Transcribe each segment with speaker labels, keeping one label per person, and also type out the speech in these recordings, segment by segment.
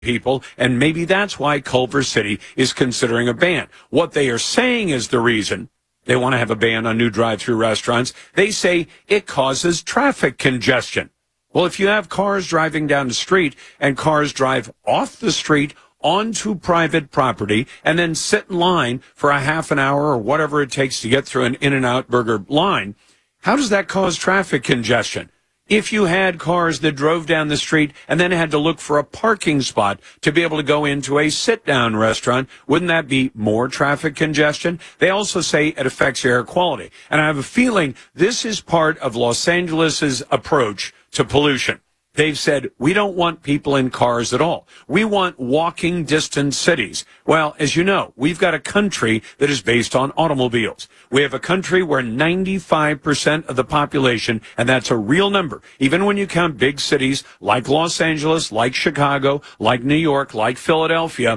Speaker 1: people, and maybe that's why Culver City is considering a ban. What they are saying is the reason they want to have a ban on new drive-through restaurants. They say it causes traffic congestion. Well, if you have cars driving down the street and cars drive off the street onto private property and then sit in line for a half an hour or whatever it takes to get through an In-N-Out Burger line, how does that cause traffic congestion? If you had cars that drove down the street and then had to look for a parking spot to be able to go into a sit-down restaurant, wouldn't that be more traffic congestion? They also say it affects air quality. And I have a feeling this is part of Los Angeles's approach to pollution. They've said, we don't want people in cars at all. We want walking distance cities. Well, as you know, we've got a country that is based on automobiles. We have a country where 95% of the population, and that's a real number, even when you count big cities like Los Angeles, like Chicago, like New York, like Philadelphia,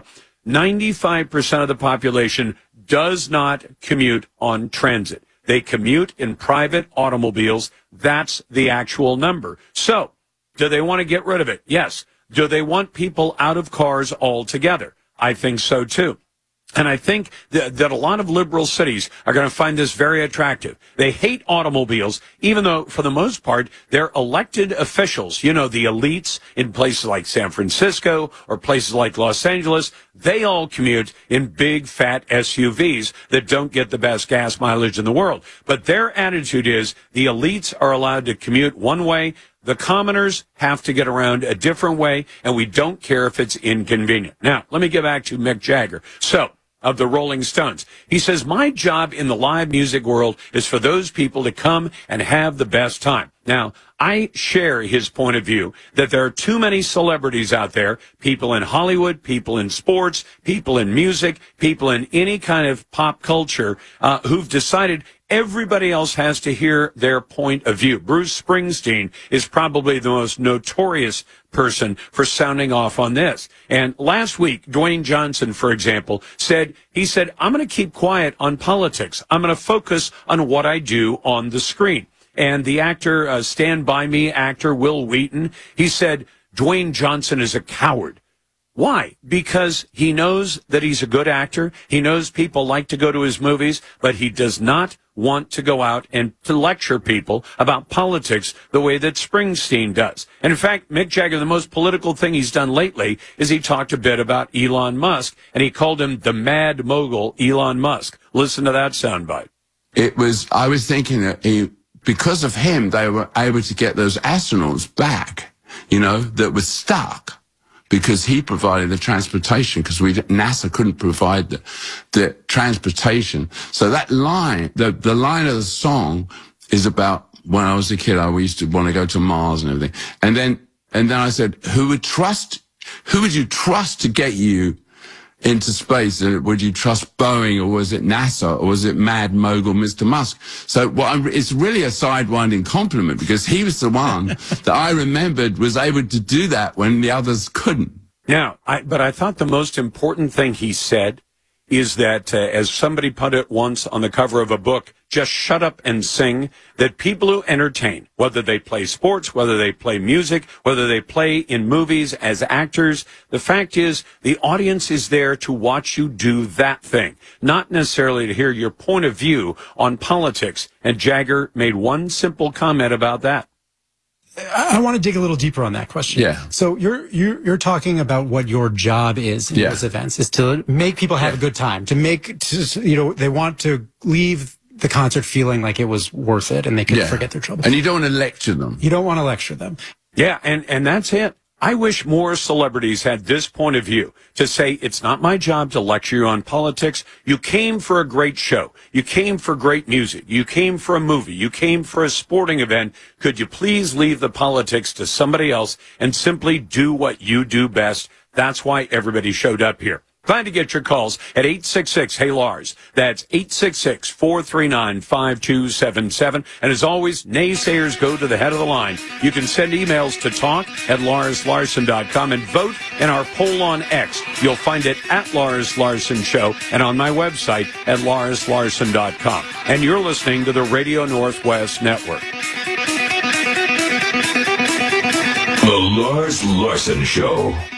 Speaker 1: 95% of the population does not commute on transit. They commute in private automobiles. That's the actual number. So, do they want to get rid of it? Yes. Do they want people out of cars altogether? I think so, too. And I think that a lot of liberal cities are going to find this very attractive. They hate automobiles, even though, for the most part, they're elected officials. You know, the elites in places like San Francisco or places like Los Angeles, they all commute in big, fat SUVs that don't get the best gas mileage in the world. But their attitude is the elites are allowed to commute one way. The commoners have to get around a different way, and we don't care if it's inconvenient. Now, let me get back to Mick Jagger. So, of the Rolling Stones. He says, my job in the live music world is for those people to come and have the best time. Now, I share his point of view that there are too many celebrities out there, people in Hollywood, people in sports, people in music, people in any kind of pop culture, who've decided everybody else has to hear their point of view. Bruce Springsteen is probably the most notorious person for sounding off on this. And last week, Dwayne Johnson, for example, said, I'm going to keep quiet on politics. I'm going to focus on what I do on the screen. And the actor, Stand By Me actor, Will Wheaton, he said, Dwayne Johnson is a coward. Why? Because he knows that he's a good actor. He knows people like to go to his movies, but he does not want to go out and to lecture people about politics the way that Springsteen does. And in fact, Mick Jagger, the most political thing he's done lately is he talked a bit about Elon Musk, and he called him the mad mogul Elon Musk. Listen to that soundbite.
Speaker 2: I was thinking that because of him, they were able to get those astronauts back, that were stuck. Because he provided the transportation, because NASA couldn't provide the transportation. So that line, the line of the song is about when I was a kid, I used to want to go to Mars and everything. And then I said, who would you trust to get you into space? Would you trust Boeing, or was it NASA, or was it mad mogul Mr. Musk? So it's really a sidewinding compliment, because he was the one that I remembered was able to do that when the others couldn't.
Speaker 1: Now, but I thought the most important thing he said is that, as somebody put it once on the cover of a book, just shut up and sing, that people who entertain, whether they play sports, whether they play music, whether they play in movies as actors, the fact is the audience is there to watch you do that thing, not necessarily to hear your point of view on politics. And Jagger made one simple comment about that.
Speaker 3: I want to dig a little deeper on that question.
Speaker 2: Yeah.
Speaker 3: So you're talking about what your job is in those events, is to make people have a good time, they want to leave the concert feeling like it was worth it and they could forget their troubles.
Speaker 2: And you don't want to lecture them.
Speaker 3: You don't want to lecture them.
Speaker 1: Yeah, and that's it. I wish more celebrities had this point of view, to say, it's not my job to lecture you on politics. You came for a great show. You came for great music. You came for a movie. You came for a sporting event. Could you please leave the politics to somebody else and simply do what you do best? That's why everybody showed up here. Glad to get your calls at 866-HEY-LARS. That's 866-439-5277. And as always, naysayers go to the head of the line. You can send emails to talk@LarsLarson.com and vote in our poll on X. You'll find it at Lars Larson Show and on my website at LarsLarson.com. And you're listening to the Radio Northwest Network.
Speaker 4: The Lars Larson Show.